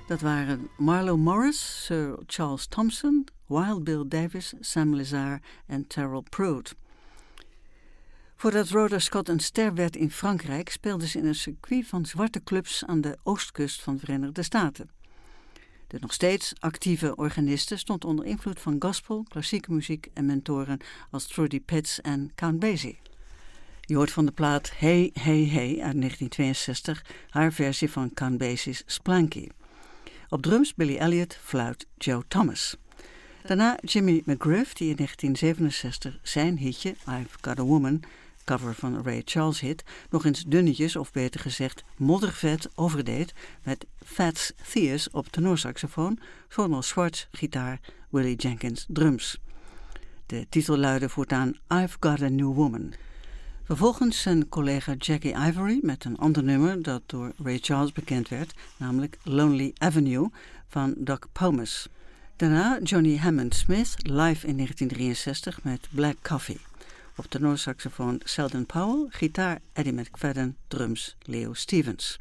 Dat waren Marlo Morris, Sir Charles Thompson, Wild Bill Davis, Sam Lazar en Terrell Pruitt. Voordat Rhoda Scott een ster werd in Frankrijk, speelde ze in een circuit van zwarte clubs aan de oostkust van de Verenigde Staten. De nog steeds actieve organiste stond onder invloed van gospel, klassieke muziek en mentoren als Trudy Pitts en Count Basie. Je hoort van de plaat Hey Hey Hey uit 1962 haar versie van Count Basie's Splanky. Op drums Billy Elliot, fluit Joe Thomas. Daarna Jimmy McGriff, die in 1967 zijn hitje I've Got a Woman, cover van Ray Charles hit, nog eens dunnetjes, of beter gezegd moddervet, overdeed met Fats Theus op tenorsaxofoon, Sonal Schwartz gitaar, Willie Jenkins drums. De titel luidde voortaan I've Got a New Woman. Vervolgens zijn collega Jackie Ivory met een ander nummer dat door Ray Charles bekend werd, namelijk Lonely Avenue van Doc Pomus. Daarna Johnny Hammond Smith live in 1963 met Black Coffee. Op tenorsaxofoon Selden Powell, gitaar Eddie McFadden, drums Leo Stevens.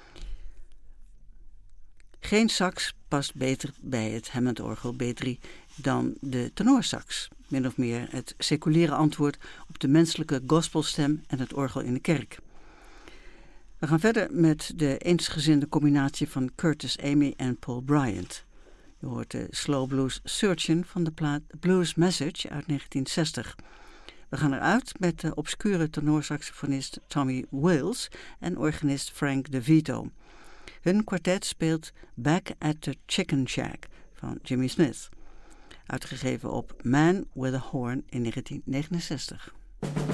Geen sax past beter bij het Hammond-orgel B3 dan de tenorsax. Min of meer het seculiere antwoord op de menselijke gospelstem en het orgel in de kerk. We gaan verder met de eensgezinde combinatie van Curtis Amy en Paul Bryant. Je hoort de slow blues Surgeon van de plaat Blues Message uit 1960. We gaan eruit met de obscure tenorsaxofonist Tommy Wales en organist Frank DeVito. Hun kwartet speelt Back at the Chicken Shack van Jimmy Smith. Uitgegeven op Man with a Horn in 1969.